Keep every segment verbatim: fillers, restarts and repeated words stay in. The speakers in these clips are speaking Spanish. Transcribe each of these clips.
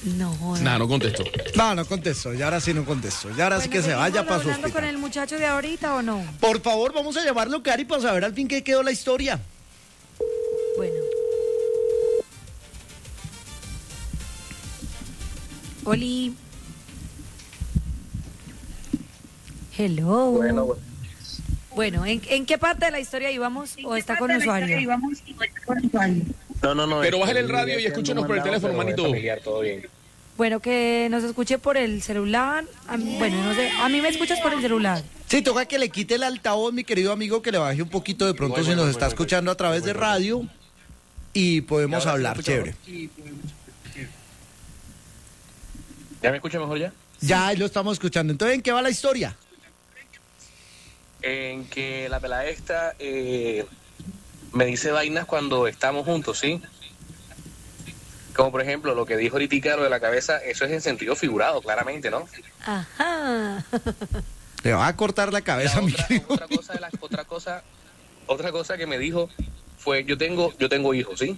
No, joda. Nah, no contestó. No, no contesto, ya ahora sí no contesto. Ya ahora sí Bueno, que se vaya para su ¿seguimos hablando con hospital. el muchacho de ahorita o no? Por favor, vamos a llamarlo, Cari, para saber al fin qué quedó la historia. Bueno. Oli. Hello. Bueno, bueno. Bueno, ¿en, ¿en qué parte de la historia íbamos o está con usuario? No, no, no. Pero es bájale el que radio y vivía escúchenos por el siendo teléfono, mandado, pero manito. es familiar, todo bien. Bueno, que nos escuche por el celular. A mí- bueno, no sé, a mí me escuchas por el celular. Sí, toca que le quite el altavoz, mi querido amigo, que le baje un poquito de pronto Voy, si voy, nos voy, está voy, escuchando a través de voy, voy. radio y podemos ¿Y ahora hablar, sí me chévere. escucha? ¿Ya me escucha mejor ya? Ya, ahí lo estamos escuchando. Entonces, ¿en qué va la historia? En que la pelada esta eh, me dice vainas cuando estamos juntos, ¿sí? Como por ejemplo lo que dijo ahorita lo de la cabeza, eso es en sentido figurado, claramente, ¿no? Ajá. Le va a cortar la cabeza, La mi otra, querido. otra cosa de la- otra cosa, otra cosa que me dijo fue yo tengo, yo tengo hijos, ¿sí?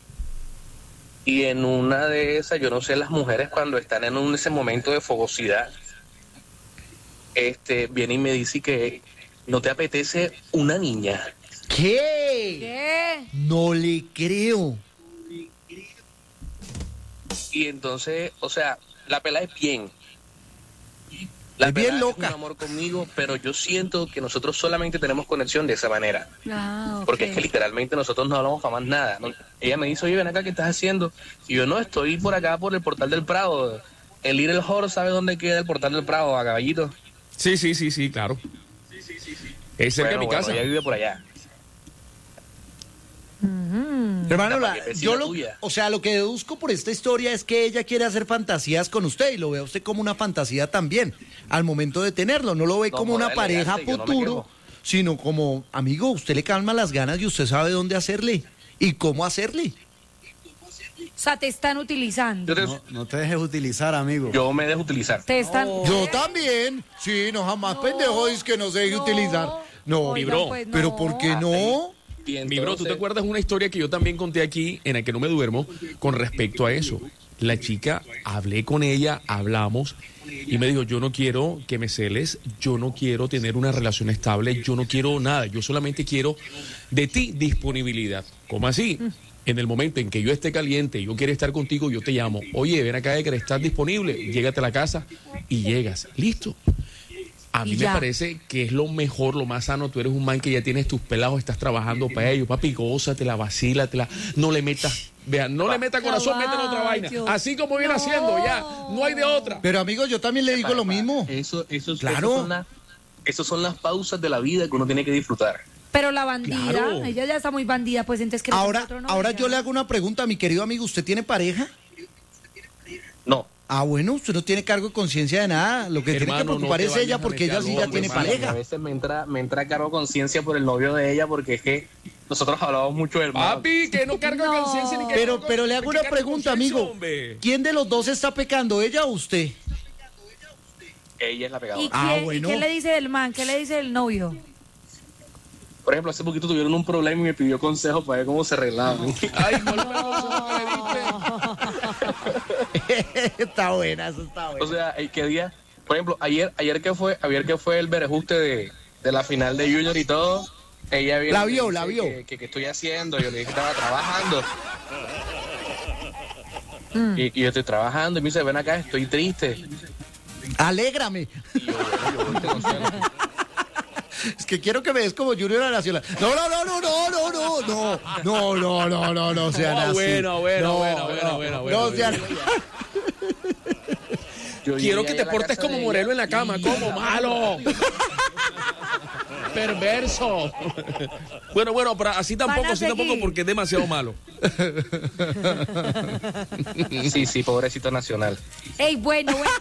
Y en una de esas, yo no sé, las mujeres cuando están en un, ese momento de fogosidad, este, viene y me dice que no te apetece una niña. ¿Qué? ¿Qué? No le creo. Y entonces, o sea, la pela es bien. La Es bien pelada loca. Es un amor conmigo, pero yo siento que nosotros solamente tenemos conexión de esa manera. Ah, ok. Porque es que literalmente nosotros no hablamos para más nada. ¿no? Ella me dice, oye, ven acá, ¿qué estás haciendo? Y yo, no, estoy por acá, por el Portal del Prado. El Little Horse, ¿sabe dónde queda el Portal del Prado? A Caballito. Sí, sí, sí, sí, claro. Es cerca Bueno, de mi bueno, casa. ella vive por allá. Ujú. Hermano, La la- paquetecina yo lo, tuya. o sea, lo que deduzco por esta historia es que ella quiere hacer fantasías con usted y lo ve a usted como una fantasía también al momento de tenerlo. No lo ve No, como joda, una pareja elegante, yo no me futuro, quejo. sino como, amigo, usted le calma las ganas y usted sabe dónde hacerle y cómo hacerle. O sea, te están utilizando. Yo, te- No, no te dejes utilizar, amigo. yo me dejo utilizar. Te están... Yo también. Sí, no, jamás No. pendejo es que no se deje No. utilizar. No, Oigan, bro, pues, pero no. ¿por qué no? Y Mi bro, ¿tú te entonces- acuerdas una historia que yo también conté aquí en la que no me duermo con respecto a eso? La chica, hablé con ella, hablamos y me dijo, yo no quiero que me celes, yo no quiero tener una relación estable, yo no quiero nada, yo solamente quiero de ti disponibilidad. ¿Cómo así? En el momento en que yo esté caliente, yo quiero estar contigo, yo te llamo. Oye, ven acá, que estás disponible, llégate a la casa y llegas. Listo. A Y mí me ya. parece que es lo mejor, lo más sano. Tú eres un man que ya tienes tus pelados, estás trabajando para ellos. Papi, gózatela, vacílatela. No le metas, vean, no le metas corazón, métele otra vaina. Caballo. Así como viene No. haciendo, ya. No hay de otra. Pero amigo, yo también le digo lo mismo. Eso, eso, Claro. eso son las, esos son las pausas de la vida que uno tiene que disfrutar. Pero la bandida, Claro. ella ya está muy bandida, pues entonces que Ahora, ahora yo le hago una pregunta, mi querido amigo. ¿Usted tiene pareja? No, Ah, bueno, usted no tiene cargo de conciencia de nada. Lo que tiene que Hermano, no preocupar te es ella vayas a porque meter ella al sí ya hombre, tiene hermano. a pareja. veces me entra, me entra cargo conciencia por el novio de ella porque es que nosotros hablamos mucho del mar. Papi, que no carga No. conciencia ni que Pero, cargo- pero le hago que una carga pregunta, conciencia, amigo. hombre. ¿Quién de los dos está pecando, ella o usted? Ella es la ¿Y, pegadora. Ah, quién- y bueno. qué le dice el man? ¿Qué le dice el novio? Por ejemplo, hace poquito tuvieron un problema y me pidió consejo para ver cómo se arreglaban. Ay, ¿cuál fue el consejo que le diste? Está buena, eso está O buena. sea, el que día, por ejemplo, ayer, ayer que fue, ayer que fue el berejuste de, de la final de Junior y todo, ella viene La y me vio, dice la vio. Que, que, que estoy haciendo, yo le dije que estaba trabajando. Y, y yo estoy trabajando y me dice, ven acá, estoy triste. Alégrame. Y yo, bueno, yo voy, te consuelo. Es que quiero que me des como Junior a Nacional. No, no, no, no, no, no, no, no, no, no, no, no, no sean Ah, así. bueno, bueno, No, bueno, bueno, no, bueno, No bueno, sean. Yo Quiero llegué que ahí te a la portes casa como de Morelo ella en la cama, y- como malo. Perverso. Bueno, bueno, pero así tampoco, Van a así tampoco, seguir. porque es demasiado malo. Sí, sí, pobrecito nacional. Ey, bueno, bueno,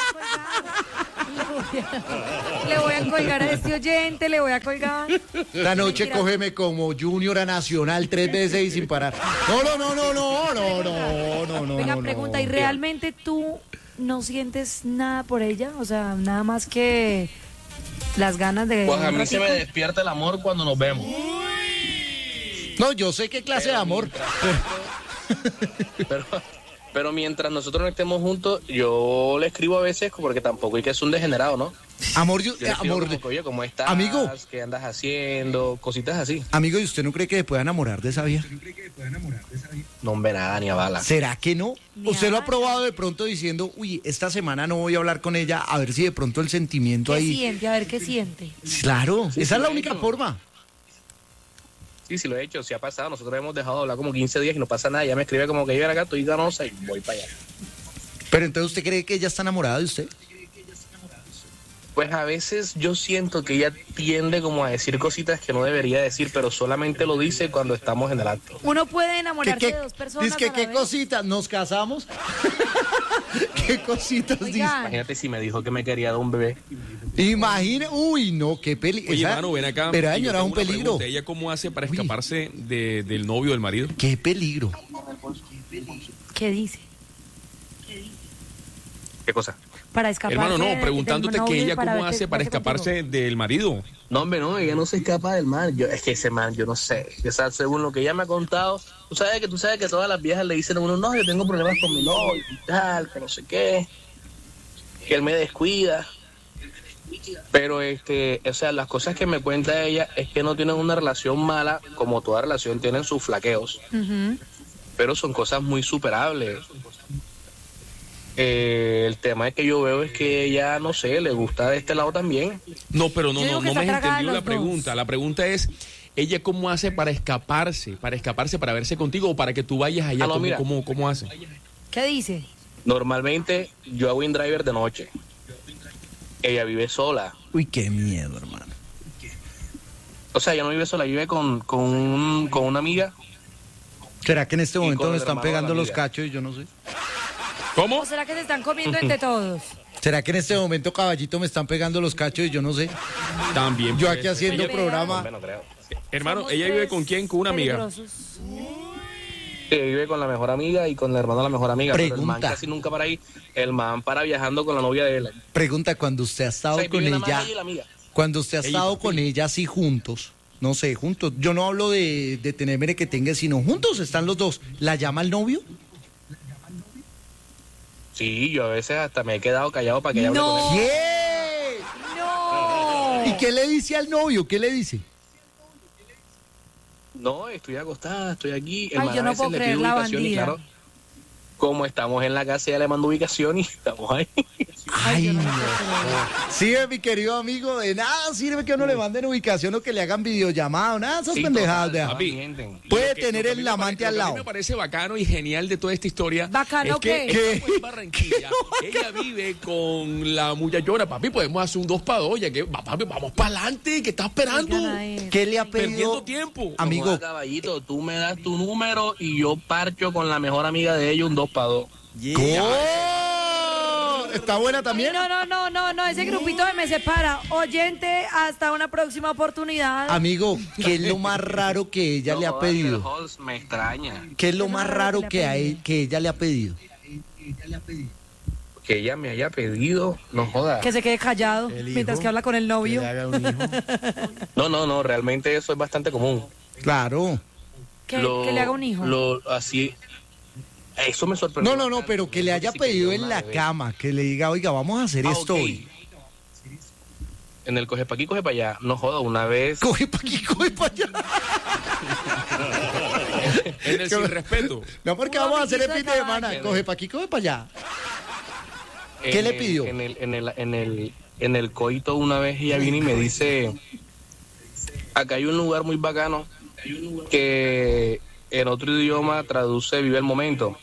le voy a colgar. Le voy a colgar a este oyente, le voy a colgar. La noche Mentira. cógeme como Junior a Nacional tres veces y sin parar. No, no, no, no, no, no, no, no, no. Venga, no, pregunta, no. ¿y realmente tú no sientes nada por ella? O sea, nada más que las ganas de... Pues a un mí se me ratico. despierta el amor cuando nos vemos. No, yo sé qué clase de amor. Pero, Pero mientras nosotros no estemos juntos, yo le escribo a veces porque tampoco hay que ser un degenerado, ¿no? Amor, yo, Yo le escribo amor, como que, oye, ¿cómo estás? Amigo. ¿Qué andas haciendo? Cositas así. amigo, ¿y usted no cree que se pueda enamorar de esa vieja? No hombre nada ni a bala. ¿Será que no? Ni ¿Usted lo ha a- probado de pronto diciendo, uy, esta semana no voy a hablar con ella, a ver si de pronto el sentimiento ¿Qué ahí... siente? A ver, ¿qué siente? Claro, Sí, esa sí, es la lo he única hecho. forma. Sí, sí lo he hecho, sí ha pasado. Nosotros hemos dejado de hablar como quince días y no pasa nada. Ya me escribe como que yo era acá, estoy ganosa y voy para allá. Pero entonces, ¿usted cree que ella está enamorada de usted? Pues a veces yo siento que ella tiende como a decir cositas que no debería decir, pero solamente lo dice cuando estamos en el acto. Uno puede ¿Qué, enamorarse qué, de dos personas dice que a la qué vez. cositas? ¿Nos casamos? ¿Qué cositas dice? Oigan, Imagínate si me dijo que me quería dar un bebé. Imagine, uy, no, qué peligro. Oye, hermano, ven acá. Pero y yo señora, es tengo un una peligro. pregunta. ¿Ella cómo hace para Uy. escaparse de- del novio, del marido? Qué peligro. ¿qué dice? ¿Qué cosa? Para escaparse Hermano, de- no, del preguntándote novio que y ella para cómo verte- hace para verte escaparse contigo. del marido. No, hombre, no, ella no se escapa del mal. Yo, es que ese man, yo no sé. O sea, según lo que ella me ha contado, tú sabes que tú sabes que todas las viejas le dicen a uno, no, yo tengo problemas con mi novio y tal, que no sé qué, que él me descuida. Pero, este, o sea, las cosas que me cuenta ella es que no tienen una relación mala, como toda relación tienen sus flaqueos, Ujú. pero son cosas muy superables. Eh, el tema es que yo veo es que ella, no sé, le gusta de este lado también. No, pero no, Yo digo no, que no está me has cargada de entendido la los dos. pregunta. La pregunta es, ¿ella cómo hace para escaparse? Para escaparse, para verse contigo o para que tú vayas allá. Ah, no, ¿Cómo, mira. cómo, cómo hace? ¿Qué dice? Normalmente yo hago InDriver de noche. Ella vive sola. Uy, qué miedo, hermano. O sea, ella no vive sola, vive con, con, un- con una amiga. ¿Será que en este Y momento con me el están hermano de la pegando los amiga. cachos y yo no sé? ¿Cómo? ¿O será que se están comiendo entre todos? ¿Será que en este momento, caballito, me están pegando los cachos y yo no sé? También. Yo puede aquí ser. haciendo Ella- programa. Bueno, creo. Sí. Hermano, Somos ¿ella vive tres con quién? Con una amiga. peligrosos. Ella vive con la mejor amiga y con la hermana de la mejor amiga. Pero el man Pregunta. casi nunca para ahí. El man para viajando con la novia de él. Pregunta, cuando usted ha O estado sea, con vive nada más ella, ella y la amiga. cuando usted ha Ella- estado con ella así juntos, no sé, juntos, yo no hablo de, de tener mere que tenga, sino juntos están los dos, ¿la llama el novio? Sí, yo a veces hasta me he quedado callado para que ella hable No. con él. ¿Qué? ¡No! ¿Y qué le dice al novio? ¿Qué le dice? No, estoy acostada, estoy aquí. El Ay, man yo a no veces puedo le creer pide la ubicación y bandida. claro, como estamos en la casa, ella le mando ubicación y estamos ahí. Ay, yo no no. lo puedo creer. Sí, mi querido amigo, de nada sirve que uno le manden ubicación o que le hagan videollamada, nada de esas Sí, pendejadas, total, vea. papi, mienten. Puede Lo que- tener lo que a el mí me amante pare- al lo que a lado. mí me parece bacano y genial de toda esta historia. ¿Bacano es que qué? ella ¿Qué? fue en Barranquilla. Ella vive con la muchachona. Papi, podemos hacer un dos para dos. Ya que, va, papi, vamos para adelante. ¿Qué estás esperando? Oigan a él. ¿Qué le ha Perdiendo pedido? tiempo. Amigo, Joda, caballito, tú me das tu número y yo parcho con la mejor amiga de ella un dos para dos. ¡Oh! ¿Está buena también? No, no, no, no, no, ese grupito me separa. Oyente, hasta una próxima oportunidad. Amigo, ¿qué es lo más raro que ella No le ha jodas, que el pedido? Halls me extraña. ¿Qué es lo ¿Qué es más raro que, a él- que ella le ha pedido? Que ella me haya pedido, no joda. Que se quede callado El hijo. mientras que habla con el novio. Que le haga un hijo. No, no, no, realmente eso es bastante común. Claro. Que, Lo- que le haga un hijo. Lo, así, eso me sorprendió. No, no, no, bastante. pero que le haya Sí pedido quería en una la bebé. cama, que le diga, oiga, vamos a hacer Ah, esto ok. hoy. En el coge pa' aquí, coge para allá. No joda, una vez. Coge pa' aquí, coge pa' allá. En el sin respeto. No, porque Un vamos a hacer el fin amiguito de de semana. caballo. Coge pa' aquí, coge pa' allá. ¿Qué en le el- pidió? En el, en el, en el, en el coito una vez ella vino y me dice, acá hay un lugar muy bacano que en otro idioma traduce vive el momento.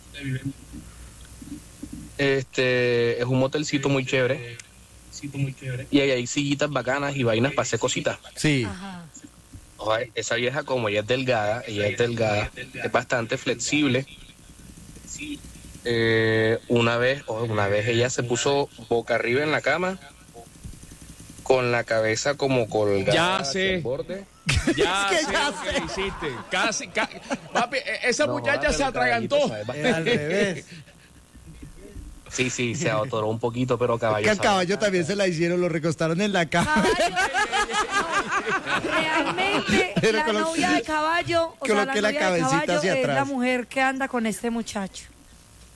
Este es un motelcito muy chévere. Y ahí hay sillitas bacanas y vainas para hacer cositas. Sí. Ajá. Ojalá, esa vieja, como ella es delgada, ella es delgada, es bastante flexible. Eh, una vez, oh, una vez ella se puso boca arriba en la cama, con la cabeza como colgada Ya hacia sé. el borde. Ya Es que sé ya lo que sé. le hiciste. Casi, ca- papi, e- esa No, muchacha joda, se pero atragantó. caballito, ¿sabes? Al revés. Sí, sí, se atoró un poquito, pero caballo. Que al sabe. caballo también se la hicieron, lo recostaron en la cama. Caballo. Realmente Pero la colo- novia de caballo, o sea, la coloqué la novia de cabecita caballo hacia es atrás. la mujer que anda con este muchacho.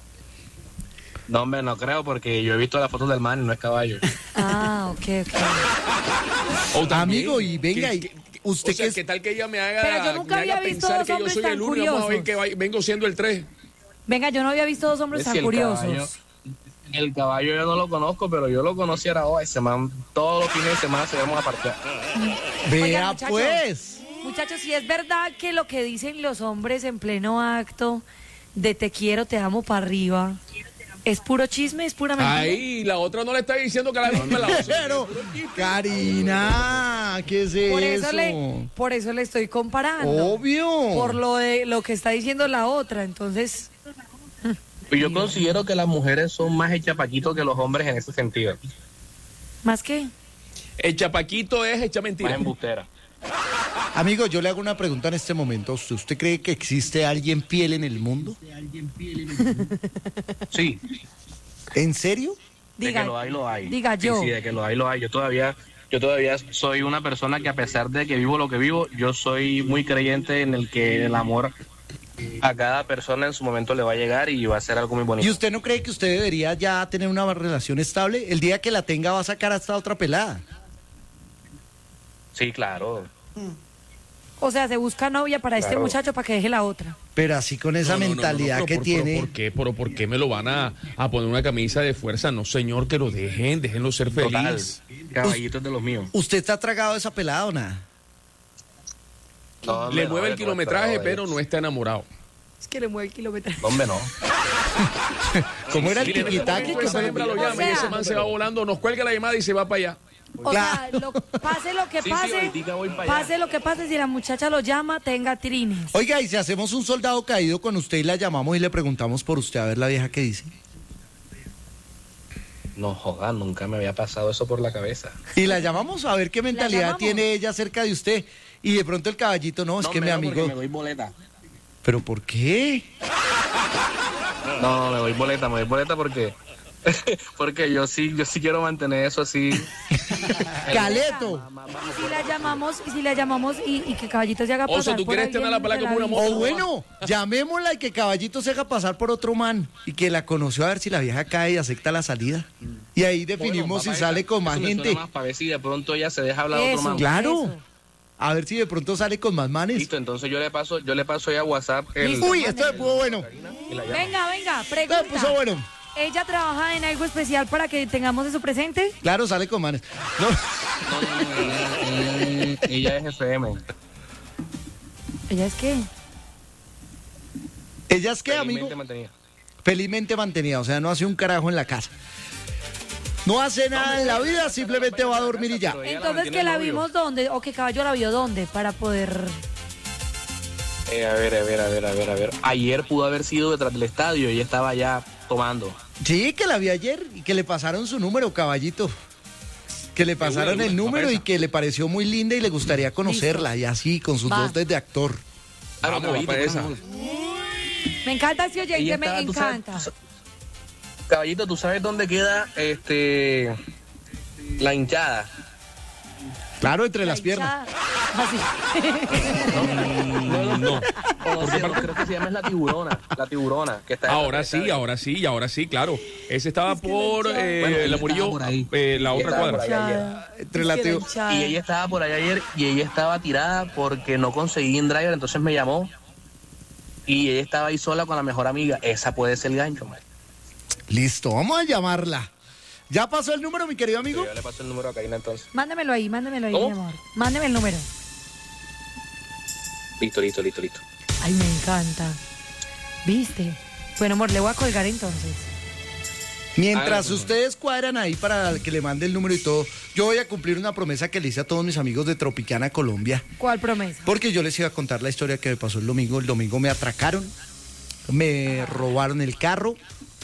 No, hombre, no creo porque yo he visto las fotos del man y no es caballo. Ah, ok, ok. O también, Amigo, y venga, que- y que- usted o sea, que es- ¿qué tal que ella me haga, Pero yo nunca me haga había visto pensar dos que yo hombres soy tan el uno y vamos a ver curiosos. que va- vengo siendo el tres? Venga, yo no había visto dos hombres Es tan que el curiosos. caballo- El caballo yo no lo conozco, pero yo lo conocí ahora hoy. Ese man, todos los fines de semana se vamos a parquear. Vea Oigan, muchachos. pues. Muchachos, si es verdad que lo que dicen los hombres en pleno acto de te quiero, te amo para arriba, es puro chisme, es pura mentira. Ahí, la otra no le está diciendo que la misma la osa. Pero, Karina, ¿qué es Por eso? eso le, por eso le estoy comparando. Obvio. Por lo de lo que está diciendo la otra, entonces. Y yo considero que las mujeres son más echapaquitos que los hombres en ese sentido. ¿Más qué? El chapaquito es hecha Más mentira. embustera. Amigo, yo le hago una pregunta en este momento. ¿Usted, usted cree que existe alguien fiel en el mundo? Sí, ¿En serio? de Diga, que lo hay, lo hay. diga Sí, yo. Sí, de que lo hay, lo hay. Yo todavía, yo todavía soy una persona que a pesar de que vivo lo que vivo, yo soy muy creyente en el que el amor a cada persona en su momento le va a llegar y va a ser algo muy bonito. ¿Y usted no cree que usted debería ya tener una relación estable? El día que la tenga va a sacar hasta otra pelada. Sí, claro. O sea, se busca novia para este Claro. muchacho para que deje la otra. Pero así con esa No, no, no, no, mentalidad pero que por- tiene. Pero ¿por qué? Pero ¿por qué me lo van a, a poner una camisa de fuerza? No, señor, que lo dejen, déjenlo ser Total. feliz. Caballitos de los míos. ¿Usted está tragado de esa pelada o nada? No, hombre, Le no, mueve el no, kilometraje, pero, pero no está enamorado. Es que le mueve el kilómetro. No, hombre, no. ¿Cómo era el Mire, en este tiquitaque momento que esa fue? hembra lo O llama y sea- ese man se va volando, nos cuelga la llamada y se va para allá. O sea, lo- pase lo que Sí, sí, pase, ahoritica voy para allá. pase lo que pase, si la muchacha lo llama, tenga trines. Oiga, y si hacemos un soldado caído con usted y la llamamos y le preguntamos por usted a ver la vieja qué dice. No joda, nunca me había pasado eso por la cabeza. Y la llamamos a ver qué mentalidad llamamos? tiene ella acerca de usted. Y de pronto el caballito, no, es que mi amigo. Me doy boleta. ¿Pero por qué? No, no, me doy boleta, me doy boleta porque porque yo sí, yo sí quiero mantener eso así. Caleto. Si la llamamos, y si la llamamos y, y que Caballito se haga pasar O sea, ¿tú por quieres alguien tener la pelada de como una vida. moto? O bueno, llamémosla y que caballito se haga pasar por otro man y que la conoció a ver si la vieja cae y acepta la salida. Y ahí definimos si sale con más gente. Para ver si de pronto ya se deja hablar a otro Eso, man. Claro. eso. A ver si de pronto sale con más manes. Listo, entonces yo le paso, yo le paso ya WhatsApp el, Listo. Uy, esto me puso bueno. y la llamo. Venga, venga, Esto me pregunta. puso bueno. ¿Ella trabaja en algo especial para que tengamos eso presente? Claro, sale con manes. No. No, no, no, ella, ella- ella es F M. ¿Ella es qué? ¿Ella es qué, amigo? Felizmente mantenida. Felizmente mantenida, o sea, no hace un carajo en la casa. No hace nada en la vida, simplemente va a dormir y ya. Pero ella la Entonces, mantiene ¿que el la novio. vimos dónde? ¿O que Caballo la vio dónde? Para poder... Eh, a ver, a ver, a ver, a ver, a ver. Ayer pudo haber sido detrás del estadio y ella estaba ya tomando. Sí, que la vi ayer y que le pasaron su número, caballito. Que le pasaron Seguro, el número y que le pareció muy linda y le gustaría conocerla. Y así, con sus Va. dotes de actor. Claro, Vamos, caballito, para esa. vamos. Me encanta ese oyente, Ella me estaba, tú sabes- encanta. tú sa- Caballito, ¿tú sabes dónde queda este la hinchada? Claro, entre La las piernas. hinchada. Así. No, no, no. Conocido, creo que se llama es la tiburona. La tiburona. Que está en Ahora la- sí, ahora sí, ahora sí, claro. Ese estaba que la por hinchada- eh, Bueno, ella la estaba Murillo, por ahí. eh, la Ella otra estaba por cuadra. ahí. Hinchada. Entre Es la que teo- hinchada. Y ella estaba por allá ayer y ella estaba tirada porque no conseguí en driver, entonces me llamó. Y ella estaba ahí sola con la mejor amiga. Esa puede ser el gancho, man. Listo, vamos a llamarla. ¿Ya pasó el número, mi querido amigo? Yo le paso el número a Karina entonces. Mándemelo ahí, mándemelo ahí, ¿Cómo? mi amor. Mándeme el número. Listo, listo, listo, listo. Ay, me encanta. ¿Viste? Bueno, amor, le voy a colgar entonces. Mientras Ah, ustedes cuadran ahí para que le mande el número y todo, yo voy a cumplir una promesa que le hice a todos mis amigos de Tropicana, Colombia. ¿Cuál promesa? Porque yo les iba a contar la historia que me pasó el domingo. El domingo me atracaron, me robaron el carro.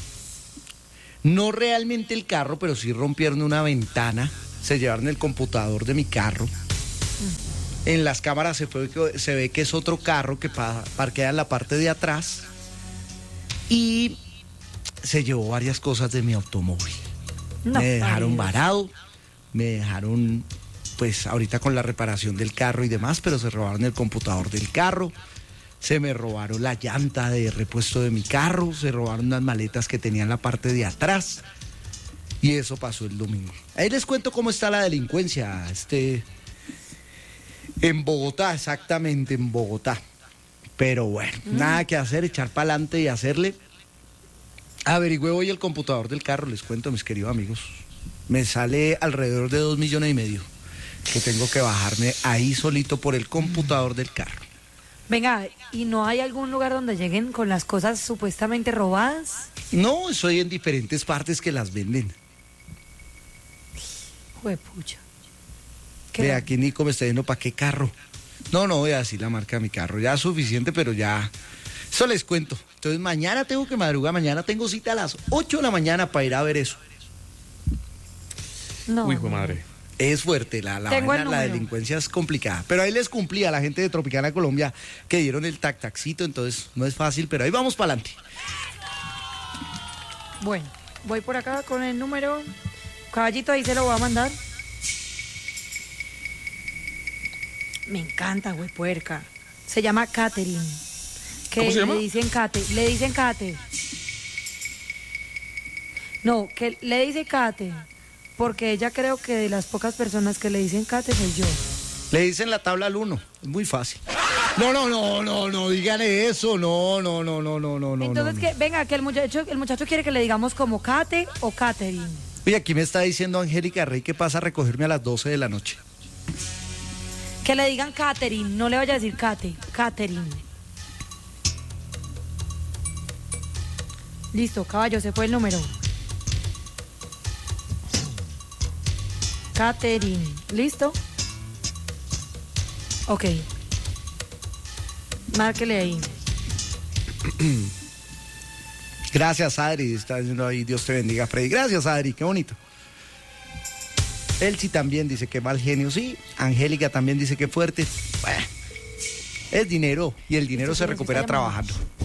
No realmente el carro, pero sí rompieron una ventana. Se llevaron el computador de mi carro. En las cámaras se, fue que- se ve que es otro carro que pa- parquea en la parte de atrás. Y se llevó varias cosas de mi automóvil. No, me dejaron ay, varado, me dejaron, pues ahorita con la reparación del carro y demás, pero se robaron el computador del carro, Se me robaron la llanta de repuesto de mi carro, se robaron unas maletas que tenía en la parte de atrás. Y eso pasó el domingo. Ahí les cuento cómo está la delincuencia. Este, en Bogotá, exactamente, en Bogotá. Pero bueno, mm. nada que hacer, echar para adelante y hacerle. Averigüé hoy el computador del carro, les cuento, mis queridos amigos. Me sale alrededor de dos millones y medio que tengo que bajarme ahí solito por el computador del carro. Venga, ¿y no hay algún lugar donde lleguen con las cosas supuestamente robadas? No, soy en diferentes partes que las venden. Juepucha. De aquí Nico me está diciendo, ¿para qué carro? No, no voy a decir la marca de mi carro, ya es suficiente, pero ya... Eso les cuento. Entonces mañana tengo que madrugar, mañana tengo cita a las ocho de la mañana para ir a ver eso. No. Uy, hijo de madre. Es fuerte, la, la, Tengo vaina, el la número. delincuencia es complicada. Pero ahí les cumplí a la gente de Tropicana Colombia que dieron el tac-taxito, entonces no es fácil, pero ahí vamos para adelante. Bueno, voy por acá con el número. Caballito, ahí se lo voy a mandar. Me encanta, güey, puerca. Se llama Catherine. Que ¿Cómo se llama? Le dicen Kate, le dicen Kate. No, que le dice Kate, porque ella creo que de las pocas personas que le dicen Kate soy yo. Le dicen la tabla al uno, es muy fácil. No, no, no, no, no, digan eso, no, no, no, no, no, no, no. Entonces, no, que venga, que el muchacho, el muchacho quiere que le digamos como Kate o Catherine. Oye, aquí me está diciendo Angélica Rey que pasa a recogerme a las doce de la noche. Que le digan Catherine, no le vaya a decir Kate, Catherine. Listo, caballo, se fue el número. Catherine, ¿listo? Ok. Márquele ahí. Gracias, Adri, está diciendo ahí, Dios te bendiga, Freddy. Gracias, Adri, qué bonito. Elsie también dice que mal genio, sí. Angélica también dice que fuerte. Bueno, es dinero y el dinero se recupera trabajando.